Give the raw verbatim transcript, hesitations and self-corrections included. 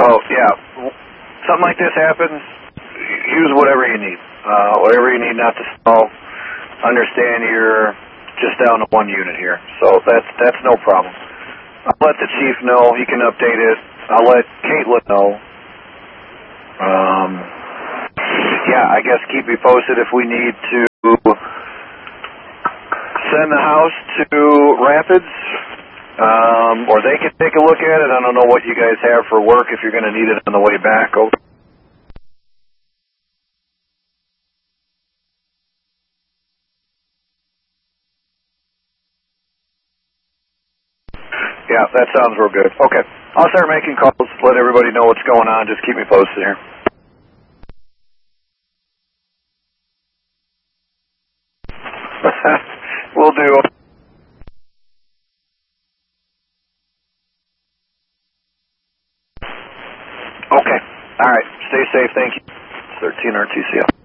Oh, yeah. Something like this happens, use whatever you need. Uh, whatever you need not to snow. Understand you're just down to one unit here. So that's that's no problem. I'll let the chief know. He can update it. I'll let Caitlin know. Um, yeah, I guess keep me posted if we need to send the house to Rapids. Um, or they can take a look at it. I don't know what you guys have for work if you're going to need it on the way back. Over. Yeah, that sounds real good. Okay. I'll start making calls, let everybody know what's going on. Just keep me posted here. Will do. Okay. All right. Stay safe. Thank you. thirteen R T C L.